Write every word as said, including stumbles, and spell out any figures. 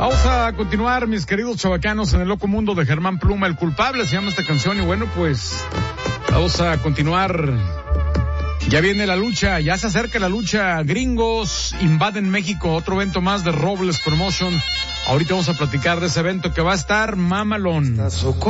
Vamos a continuar, mis queridos chavacanos, en el loco mundo de Germán Pluma, El Culpable, se llama esta canción, y bueno, pues vamos a continuar. Ya viene la lucha, ya se acerca la lucha. Gringos invaden México, otro evento más de Robles Promotion. Ahorita vamos a platicar de ese evento que va a estar mamalón.